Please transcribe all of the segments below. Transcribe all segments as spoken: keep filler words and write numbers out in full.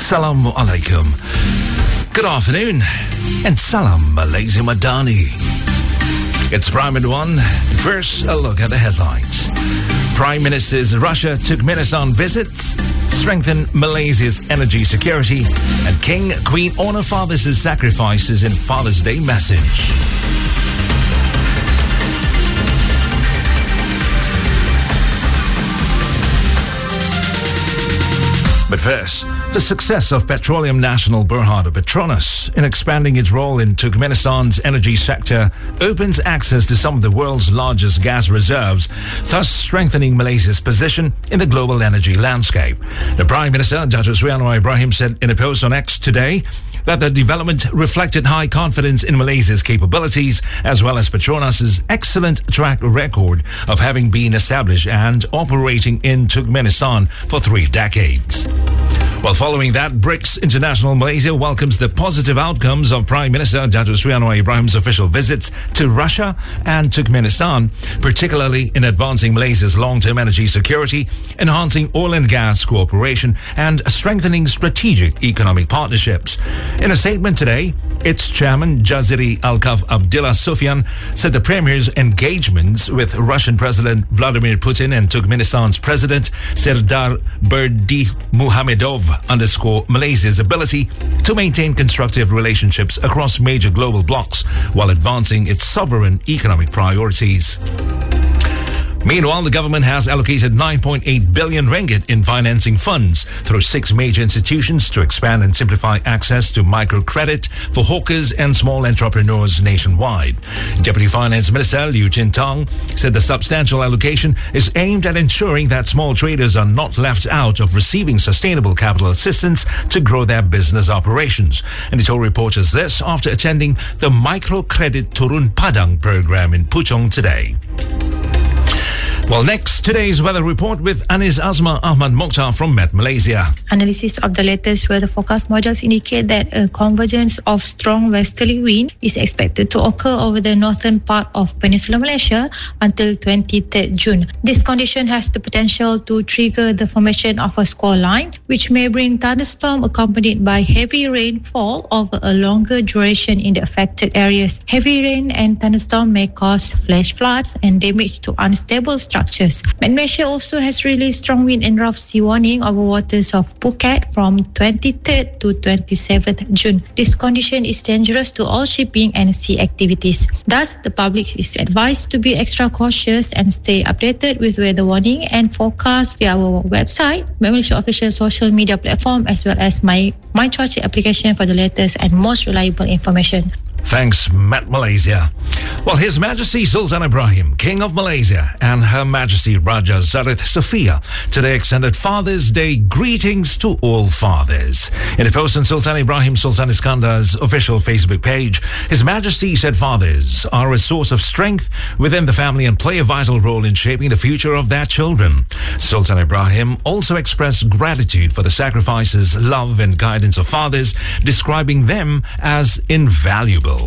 Assalamu alaikum. Good afternoon and salam Malaysia Madani. It's Prime at One. First, a look at the headlines. Prime Minister's Russia Turkmenistan visits strengthen Malaysia's energy security, and King Queen honor fathers' sacrifices in Father's Day message. But first, the success of Petroleum National Berhad Petronas in expanding its role in Turkmenistan's energy sector opens access to some of the world's largest gas reserves, thus strengthening Malaysia's position in the global energy landscape. The Prime Minister, Datuk Seri Anwar Ibrahim, said in a post on X today that the development reflected high confidence in Malaysia's capabilities as well as Petronas's excellent track record of having been established and operating in Turkmenistan for three decades. Well, following that, BRICS International Malaysia welcomes the positive outcomes of Prime Minister Datuk Seri Anwar Ibrahim's official visits to Russia and Turkmenistan, particularly in advancing Malaysia's long-term energy security, enhancing oil and gas cooperation, and strengthening strategic economic partnerships. In a statement today, its chairman, Jaziri Alkaf Abdullah Sufyan, said the Premier's engagements with Russian President Vladimir Putin and Turkmenistan's President Serdar Berdimuhamedov underscore Malaysia's ability to maintain constructive relationships across major global blocs while advancing its sovereign economic priorities. Meanwhile, the government has allocated nine point eight billion ringgit in financing funds through six major institutions to expand and simplify access to microcredit for hawkers and small entrepreneurs nationwide. Deputy Finance Minister Liu Chintang said the substantial allocation is aimed at ensuring that small traders are not left out of receiving sustainable capital assistance to grow their business operations. And he told reporters this after attending the Microcredit Turun Padang program in Puchong today. Well, next, today's weather report with Anis Azma Ahmad Mokhtar from Met Malaysia. Analysis of the latest weather forecast models indicate that a convergence of strong westerly wind is expected to occur over the northern part of Peninsular Malaysia until twenty-third June. This condition has the potential to trigger the formation of a squall line, which may bring thunderstorm accompanied by heavy rainfall over a longer duration in the affected areas. Heavy rain and thunderstorm may cause flash floods and damage to unstable structures. Met Malaysia also has released strong wind and rough sea warning over waters of Phuket from twenty-third to twenty-seventh June. This condition is dangerous to all shipping and sea activities. Thus, the public is advised to be extra cautious and stay updated with weather warning and forecast via our website, Met Malaysia official social media platform, as well as my My Cuaca application for the latest and most reliable information. Thanks, Met Malaysia. Well, His Majesty Sultan Ibrahim, King of Malaysia, and Her Majesty Raja Zarith Sofia today extended Father's Day greetings to all fathers. In a post on Sultan Ibrahim Sultan Iskandar's official Facebook page, His Majesty said fathers are a source of strength within the family and play a vital role in shaping the future of their children. Sultan Ibrahim also expressed gratitude for the sacrifices, love, and guidance of fathers, describing them as invaluable.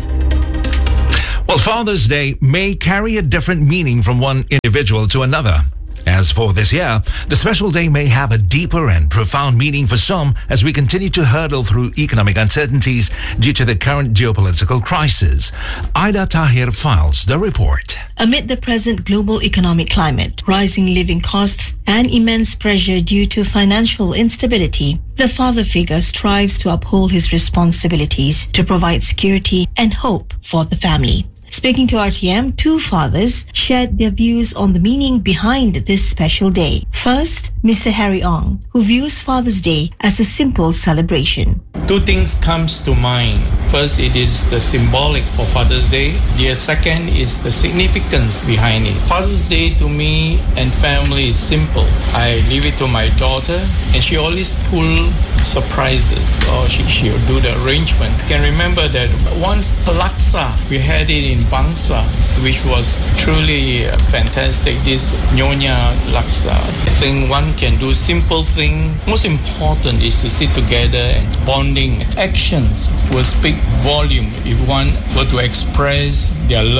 Well, Father's Day may carry a different meaning from one individual to another. As for this year, the special day may have a deeper and profound meaning for some as we continue to hurdle through economic uncertainties due to the current geopolitical crisis. Aida Tahir files the report. Amid the present global economic climate, rising living costs, and immense pressure due to financial instability, the father figure strives to uphold his responsibilities to provide security and hope for the family. Speaking to R T M, two fathers shared their views on the meaning behind this special day. First, Mister Harry Ong, who views Father's Day as a simple celebration. Two things comes to mind. First, it is the symbolic for Father's Day. The second is the significance behind it. Father's Day to me and family is simple. I leave it to my daughter, and she always pull surprises, or she, she'll do the arrangement. I can remember that once laksa, we had it in Bangsa, which was truly fantastic, this Nyonya laksa. I think one can do simple thing. Most important is to sit together and bonding. Actions will speak volume if one were to express their love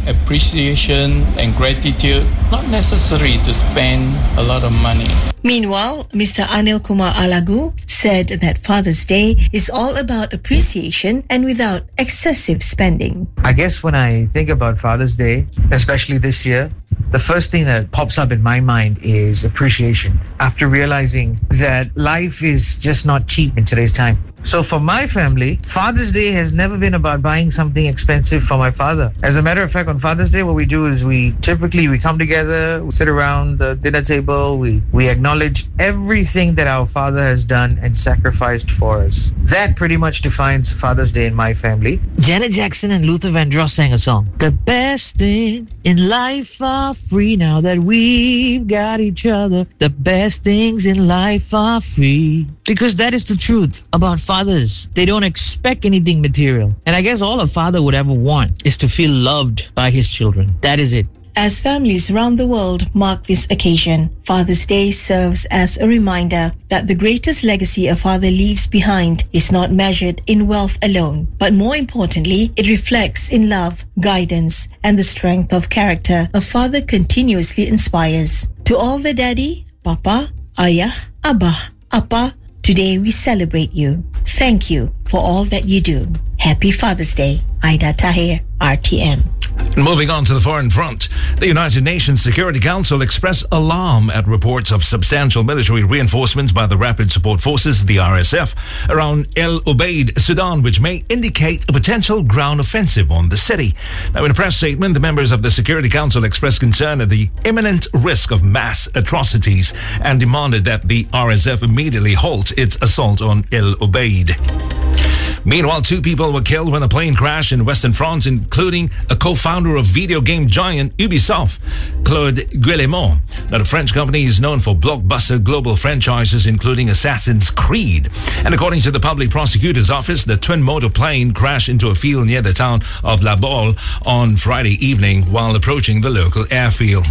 appreciation and gratitude, not necessary to spend a lot of money. Meanwhile, Mister Anil Kumar Alagu said that Father's Day is all about appreciation and without excessive spending. I guess when I think about Father's Day, especially this year, the first thing that pops up in my mind is appreciation. After realizing that life is just not cheap in today's time. So for my family, Father's Day has never been about buying something expensive for my father. As a matter of fact, on Father's Day, what we do is we typically we come together, we sit around the dinner table, we, we acknowledge everything that our father has done and sacrificed for us. That pretty much defines Father's Day in my family. Janet Jackson and Luther Vandross sang a song. The best things in life are free now that we've got each other. The best things in life are free. Because that is the truth about fathers. They don't expect anything material. And I guess all a father would ever want is to feel loved by his children. That is it. As families around the world mark this occasion, Father's Day serves as a reminder that the greatest legacy a father leaves behind is not measured in wealth alone, but more importantly, it reflects in love, guidance, and the strength of character a father continuously inspires. To all the daddy, papa, ayah, abba, appa, today we celebrate you. Thank you for all that you do. Happy Father's Day. Aida Tahir, R T M. Moving on to the foreign front, the United Nations Security Council expressed alarm at reports of substantial military reinforcements by the Rapid Support Forces, the R S F, around El Ubaid, Sudan, which may indicate a potential ground offensive on the city. Now, in a press statement, the members of the Security Council expressed concern at the imminent risk of mass atrocities and demanded that the R S F immediately halt its assault on El Ubaid. Meanwhile, two people were killed when a plane crashed in Western France, including a co-founder of video game giant Ubisoft, Claude Guillemot. Now, the French company is known for blockbuster global franchises, including Assassin's Creed. And according to the public prosecutor's office, the twin-motor plane crashed into a field near the town of La Baule on Friday evening while approaching the local airfield.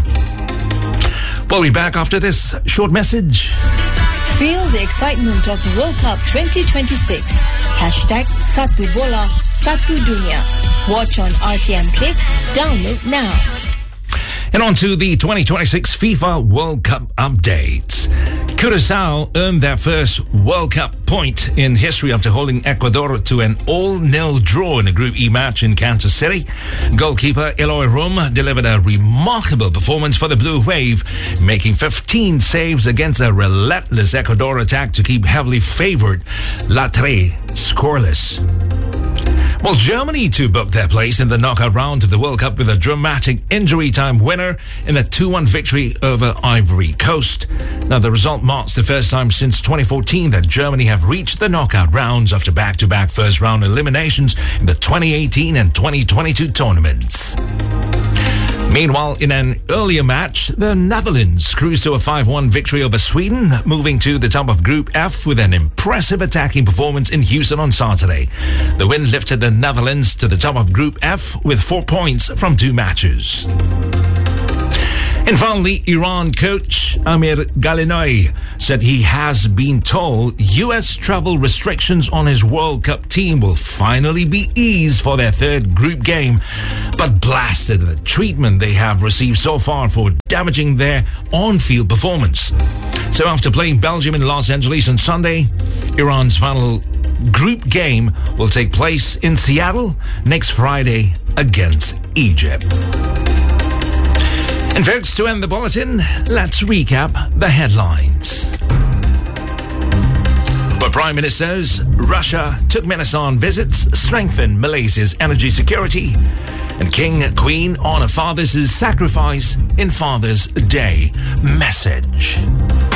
We'll be back after this short message. Feel the excitement of the World Cup twenty twenty-six. Hashtag Satu Bola, Satu Dunia. Watch on R T M Click. Download now. And on to the twenty twenty-six FIFA World Cup updates. Curacao earned their first World Cup point in history after holding Ecuador to an all-nil draw in a Group E match in Kansas City. Goalkeeper Eloy Rum delivered a remarkable performance for the Blue Wave, making fifteen saves against a relentless Ecuador attack to keep heavily favored La Tre scoreless. Well, Germany too booked their place in the knockout round of the World Cup with a dramatic injury time winner in a two one victory over Ivory Coast. Now, the result marks the first time since twenty fourteen that Germany have reached the knockout rounds after back-to-back first-round eliminations in the twenty eighteen and twenty twenty-two tournaments. Meanwhile, in an earlier match, the Netherlands cruised to a five one victory over Sweden, moving to the top of Group F with an impressive attacking performance in Houston on Saturday. The win lifted the Netherlands to the top of Group F with four points from two matches. And finally, Iran coach Amir Galinoy said he has been told U S travel restrictions on his World Cup team will finally be eased for their third group game, but blasted the treatment they have received so far for damaging their on-field performance. So after playing Belgium in Los Angeles on Sunday, Iran's final group game will take place in Seattle next Friday against Egypt. And folks, to end the bulletin, let's recap the headlines. But Prime Ministers, Russia, Turkmenistan visits strengthen Malaysia's energy security, and King, Queen honor fathers' sacrifice in Father's Day message.